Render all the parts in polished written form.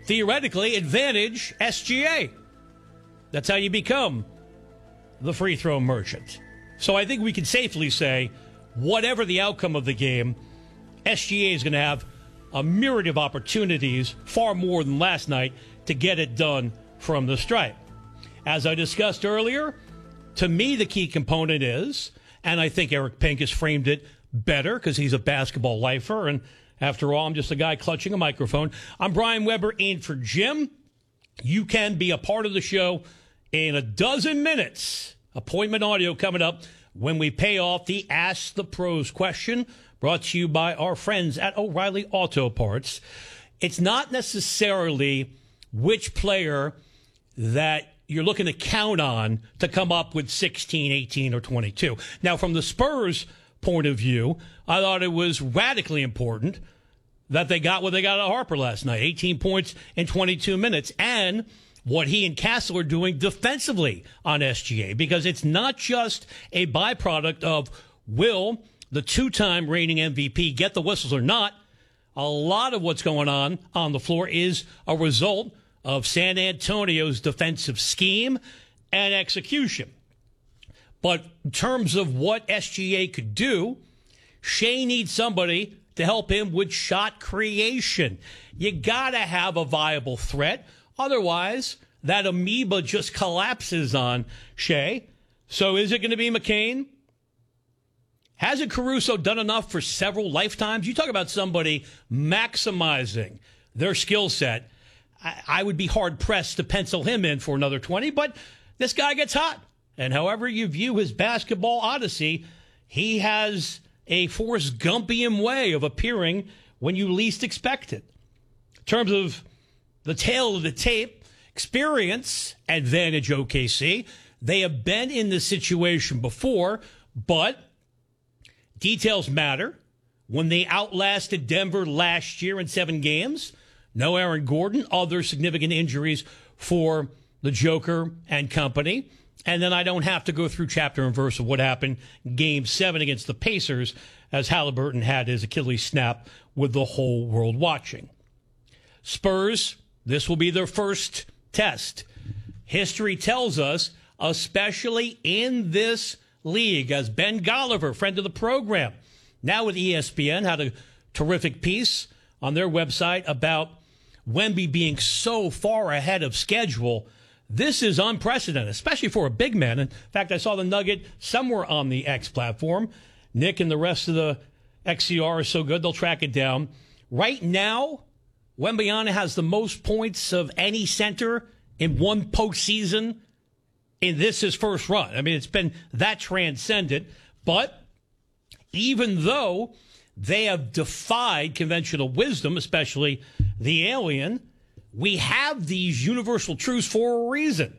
theoretically advantage SGA. That's how you become the free throw merchant. So I think we can safely say, whatever the outcome of the game, SGA is going to have a myriad of opportunities, far more than last night, to get it done from the stripe. As I discussed earlier, to me the key component is, and I think Eric Pincus framed it better because he's a basketball lifer, and after all, I'm just a guy clutching a microphone. I'm Brian Weber in for Jim. You can be a part of the show in a dozen minutes. Appointment audio coming up when we pay off the Ask the Pros question, brought to you by our friends at O'Reilly Auto Parts. It's not necessarily which player that you're looking to count on to come up with 16, 18, or 22. Now, from the Spurs' point of view, I thought it was radically important that they got what they got out of Harper last night, 18 points in 22 minutes, and what he and Castle are doing defensively on SGA, because it's not just a byproduct of will the two-time reigning MVP get the whistles or not. A lot of what's going on the floor is a result of San Antonio's defensive scheme and execution. But in terms of what SGA could do, Shea needs somebody to help him with shot creation. You got to have a viable threat. Otherwise, that amoeba just collapses on Shea. So is it going to be McCain? Hasn't Caruso done enough for several lifetimes? You talk about somebody maximizing their skill set. I would be hard-pressed to pencil him in for another 20, but this guy gets hot. And however you view his basketball odyssey, he has a Forrest Gumpian way of appearing when you least expect it. In terms of the tail of the tape, experience, advantage OKC. They have been in this situation before, but details matter. When they outlasted Denver last year in 7 games, no Aaron Gordon, other significant injuries for the Joker and company. And then I don't have to go through chapter and verse of what happened in Game 7 against the Pacers as Halliburton had his Achilles snap with the whole world watching. Spurs, this will be their first test. History tells us, especially in this league, as Ben Golliver, friend of the program, now with ESPN, had a terrific piece on their website about Wemby being so far ahead of schedule. This is unprecedented, especially for a big man. In fact, I saw the nugget somewhere on the X platform. Nick and the rest of the XCR are so good, they'll track it down. Right now, Wembanyama has the most points of any center in one postseason in his first run. I mean, it's been that transcendent. But even though they have defied conventional wisdom, especially the alien, we have these universal truths for a reason.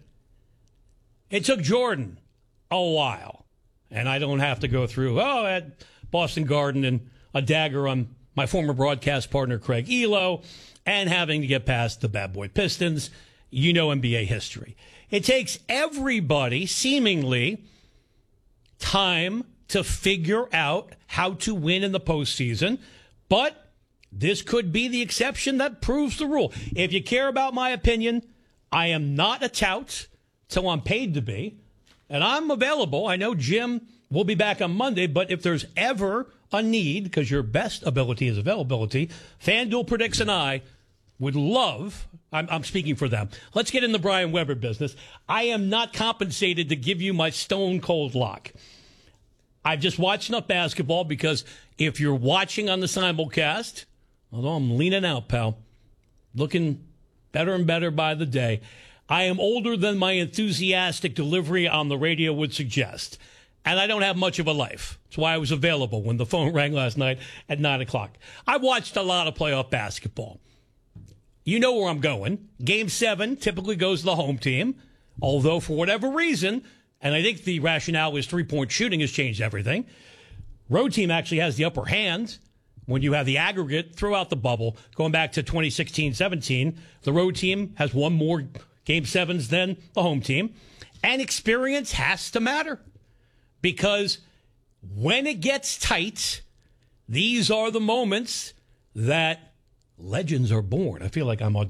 It took Jordan a while, and I don't have to go through, at Boston Garden and a dagger on my former broadcast partner, Craig Elo, and having to get past the bad boy Pistons. You know NBA history. It takes everybody, seemingly, time to figure out how to win in the postseason, but this could be the exception that proves the rule. If you care about my opinion, I am not a tout till I'm paid to be, and I'm available. I know Jim will be back on Monday, but if there's ever a need, because your best ability is availability, FanDuel Predicts and I would love, I'm speaking for them. Let's get in the Brian Weber business. I am not compensated to give you my stone cold lock. I've just watched enough basketball because if you're watching on the simulcast, although I'm leaning out, pal, looking better and better by the day, I am older than my enthusiastic delivery on the radio would suggest. And I don't have much of a life. That's why I was available when the phone rang last night at 9 o'clock. I watched a lot of playoff basketball. You know where I'm going. Game 7 typically goes to the home team, although for whatever reason, and I think the rationale is three-point shooting has changed everything, road team actually has the upper hand when you have the aggregate throughout the bubble. Going back to 2016-17, the road team has won more Game 7s than the home team. And experience has to matter because when it gets tight, these are the moments that legends are born. I feel like I'm